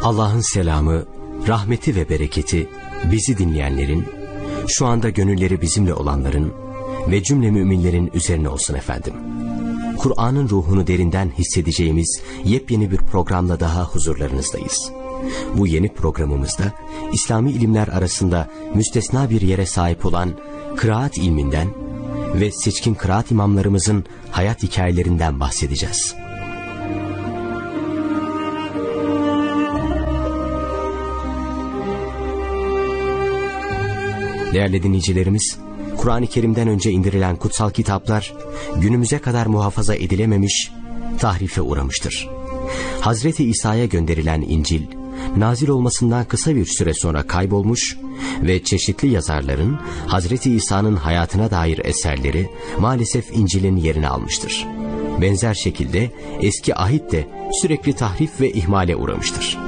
Allah'ın selamı, rahmeti ve bereketi bizi dinleyenlerin, şu anda gönülleri bizimle olanların ve cümle müminlerin üzerine olsun efendim. Kur'an'ın ruhunu derinden hissedeceğimiz yepyeni bir programla daha huzurlarınızdayız. Bu yeni programımızda İslami ilimler arasında müstesna bir yere sahip olan kıraat ilminden ve seçkin kıraat imamlarımızın hayat hikayelerinden bahsedeceğiz. Değerli dinleyicilerimiz, Kur'an-ı Kerim'den önce indirilen kutsal kitaplar günümüze kadar muhafaza edilememiş, tahrife uğramıştır. Hazreti İsa'ya gönderilen İncil, nazil olmasından kısa bir süre sonra kaybolmuş ve çeşitli yazarların Hazreti İsa'nın hayatına dair eserleri maalesef İncil'in yerini almıştır. Benzer şekilde eski ahit de sürekli tahrif ve ihmale uğramıştır.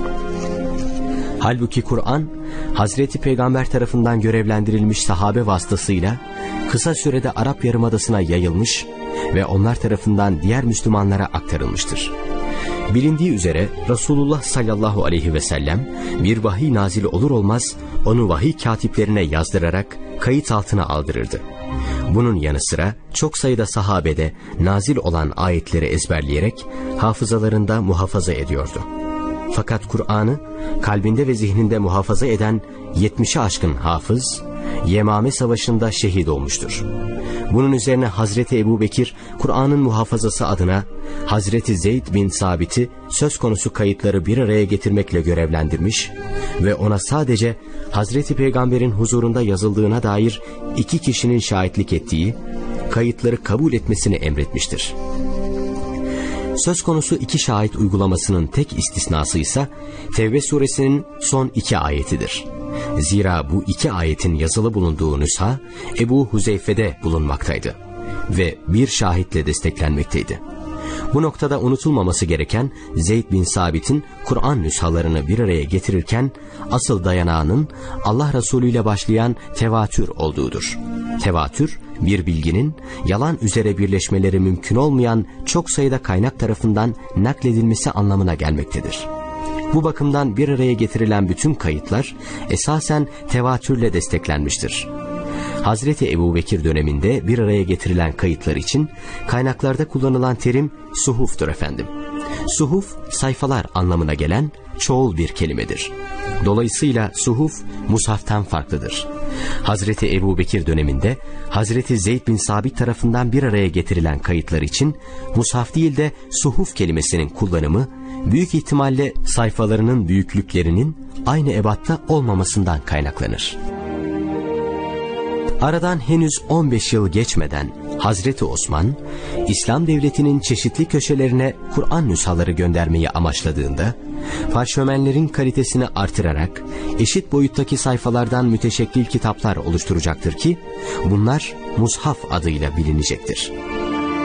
Halbuki Kur'an, Hazreti Peygamber tarafından görevlendirilmiş sahabe vasıtasıyla kısa sürede Arap Yarımadası'na yayılmış ve onlar tarafından diğer Müslümanlara aktarılmıştır. Bilindiği üzere Resulullah sallallahu aleyhi ve sellem bir vahiy nazil olur olmaz onu vahiy katiplerine yazdırarak kayıt altına aldırırdı. Bunun yanı sıra çok sayıda sahabede nazil olan ayetleri ezberleyerek hafızalarında muhafaza ediyordu. Fakat Kur'an'ı kalbinde ve zihninde muhafaza eden 70'i aşkın hafız, Yemame Savaşı'nda şehit olmuştur. Bunun üzerine Hazreti Ebubekir, Kur'an'ın muhafazası adına Hazreti Zeyd bin Sabit'i söz konusu kayıtları bir araya getirmekle görevlendirmiş ve ona sadece Hazreti Peygamber'in huzurunda yazıldığına dair 2 kişinin şahitlik ettiği kayıtları kabul etmesini emretmiştir. Söz konusu 2 şahit uygulamasının tek istisnası ise Tevbe suresinin son 2 ayetidir. Zira bu 2 ayetin yazılı bulunduğu nüsha Ebu Huzeyfe'de bulunmaktaydı ve bir şahitle desteklenmekteydi. Bu noktada unutulmaması gereken Zeyd bin Sabit'in Kur'an nüshalarını bir araya getirirken asıl dayanağının Allah Resulü ile başlayan tevatür olduğudur. Tevatür, bir bilginin yalan üzere birleşmeleri mümkün olmayan çok sayıda kaynak tarafından nakledilmesi anlamına gelmektedir. Bu bakımdan bir araya getirilen bütün kayıtlar esasen tevatürle desteklenmiştir. Hazreti Ebubekir döneminde bir araya getirilen kayıtlar için kaynaklarda kullanılan terim suhuftur efendim. Suhuf, sayfalar anlamına gelen çoğul bir kelimedir. Dolayısıyla suhuf, mushaftan farklıdır. Hazreti Ebubekir döneminde Hazreti Zeyd bin Sabit tarafından bir araya getirilen kayıtlar için mushaf değil de suhuf kelimesinin kullanımı, büyük ihtimalle sayfalarının büyüklüklerinin aynı ebatta olmamasından kaynaklanır. Aradan henüz 15 yıl geçmeden Hazreti Osman, İslam devletinin çeşitli köşelerine Kur'an nüshaları göndermeyi amaçladığında, parşömenlerin kalitesini artırarak eşit boyuttaki sayfalardan müteşekkil kitaplar oluşturacaktır ki, bunlar mushaf adıyla bilinecektir.